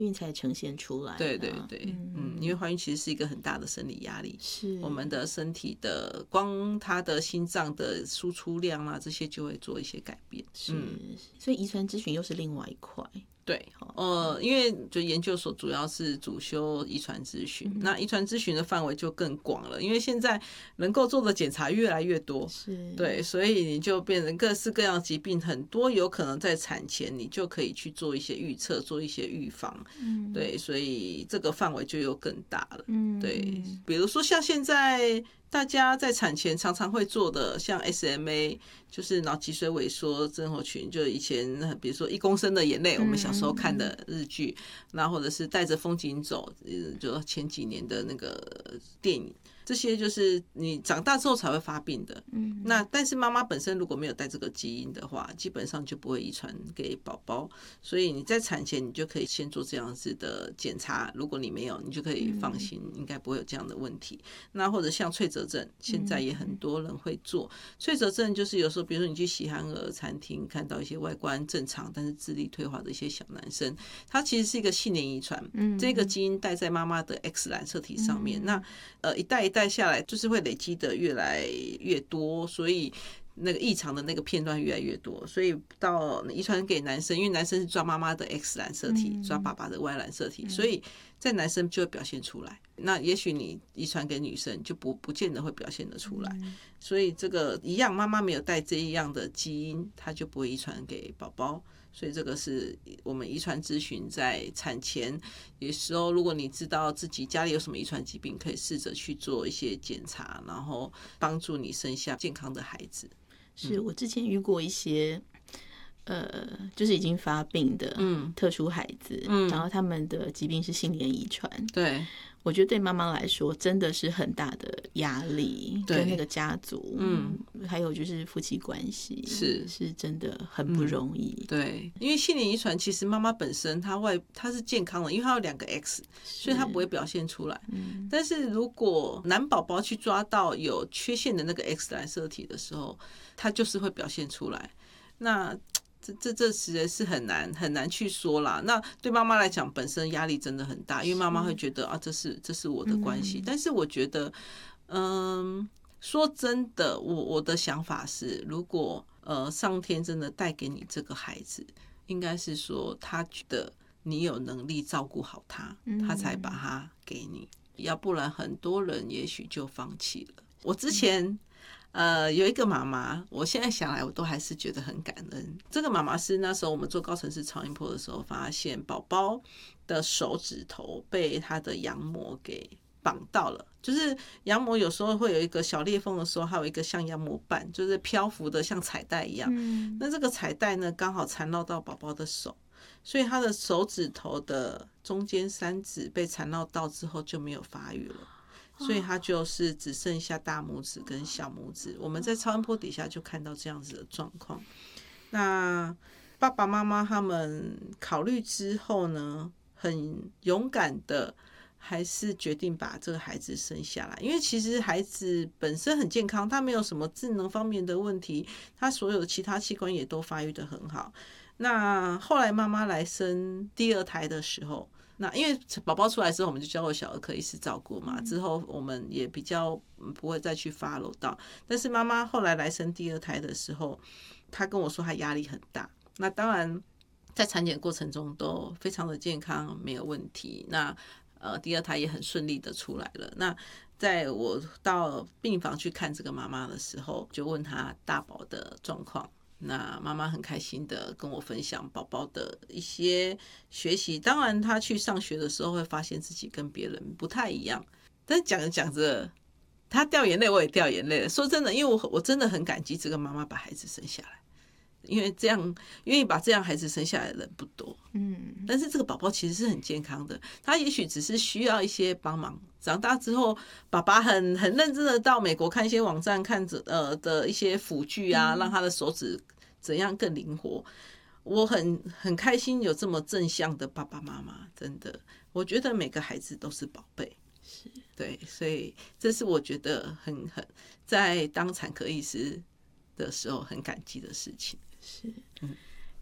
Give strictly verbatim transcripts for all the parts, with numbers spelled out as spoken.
孕才呈现出来。 对对对，嗯, 嗯，因为怀孕其实是一个很大的生理压力， 是我们的身体的光它的心脏的输出量啊，这些就会做一些改变。 是， 嗯， 所以遗传咨询又是另外一块。 对，呃，因为就研究所主要是主修遗传咨询，嗯、那遗传咨询的范围就更广了，因为现在能够做的检查越来越多， 是， 对，所以你就变成各式各样的疾病，很多有可能在产前你就可以去做一些预测，做一些预防，嗯，对，所以这个范围就又更大了，嗯，对，比如说像现在大家在产前常常会做的，像 S M A， 就是脑脊髓萎缩症候群，就以前比如说一公升的眼泪，我们小时候看的日剧，那或者是带着风景走，就前几年的那个电影。这些就是你长大之后才会发病的，嗯，那但是妈妈本身如果没有带这个基因的话，基本上就不会遗传给宝宝，所以你在产前你就可以先做这样子的检查，如果你没有，你就可以放心，应该不会有这样的问题。那或者像脆折症，现在也很多人会做脆折症，就是有时候比如说你去喜憨儿餐厅看到一些外观正常但是智力退化的一些小男生，他其实是一个性联遗传，嗯，这个基因带在妈妈的 X 染色体上面，嗯，那呃一代一代下来就是会累积的越来越多，所以那个异常的那个片段越来越多，所以到遗传给男生，因为男生是抓妈妈的 X 染色体，抓爸爸的 Y 染色体，所以在男生就会表现出来。那也许你遗传给女生就不不见得会表现得出来，所以这个一样，妈妈没有带这一样的基因，她就不会遗传给宝宝。所以这个是我们遗传咨询在产前，有时候如果你知道自己家里有什么遗传疾病，可以试着去做一些检查，然后帮助你生下健康的孩子。 是我之前遇过一些呃，就是已经发病的特殊孩子，嗯，然后他们的疾病是性联遗传， 对， 我觉得对妈妈来说真的是很大的压力，跟那个家族，嗯，还有就是夫妻关系， 是是真的很不容易，嗯， 对，因为性联遗传其实妈妈本身她外她是健康的，因为她有两个 X， 所以她不会表现出来，嗯，但是如果男宝宝去抓到有缺陷的那个 X 染色体的时候，他就是会表现出来，那这这这实在是很难很难去说啦。那对妈妈来讲，本身压力真的很大，因为妈妈会觉得啊，这是这是我的关系，嗯。但是我觉得，嗯，说真的，我我的想法是，如果呃上天真的带给你这个孩子，应该是说他觉得你有能力照顾好他，他才把他给你，要不然很多人也许就放弃了。我之前。呃，有一个妈妈，我现在想来我都还是觉得很感恩。这个妈妈是那时候我们做高层次超音波的时候，发现宝宝的手指头被他的羊膜给绑到了，就是羊膜有时候会有一个小裂缝的时候，还有一个像羊膜瓣，就是漂浮的像彩带一样。嗯，那这个彩带呢，刚好缠绕到宝宝的手，所以他的手指头的中间三指被缠绕到之后就没有发育了。所以他就是只剩下大拇指跟小拇指，我们在超音波底下就看到这样子的状况。那爸爸妈妈他们考虑之后呢，很勇敢的还是决定把这个孩子生下来，因为其实孩子本身很健康，他没有什么智能方面的问题，他所有的其他器官也都发育得很好。那后来妈妈来生第二胎的时候，那因为宝宝出来之后，我们就交由小儿科医师照顾嘛，之后我们也比较不会再去 follow 到。但是妈妈后来来生第二胎的时候，她跟我说她压力很大。那当然在产检过程中都非常的健康，没有问题。那呃第二胎也很顺利的出来了。那在我到病房去看这个妈妈的时候，就问她大宝的状况。那妈妈很开心的跟我分享宝宝的一些学习，当然她去上学的时候会发现自己跟别人不太一样，但是讲着讲着她掉眼泪，我也掉眼泪了。说真的，因为我我真的很感激这个妈妈把孩子生下来，因为这样愿意把这样孩子生下来的人不多，嗯，但是这个宝宝其实是很健康的，他也许只是需要一些帮忙。长大之后，爸爸很很认真的到美国看一些网站，看着呃的一些辅具啊，让他的手指怎样更灵活。我很很开心有这么正向的爸爸妈妈，真的，我觉得每个孩子都是宝贝，是对，所以这是我觉得很很在当产科医师的时候很感激的事情。 是，嗯。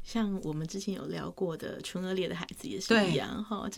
像我们之前有聊过的唇腭裂的孩子也是一样哈。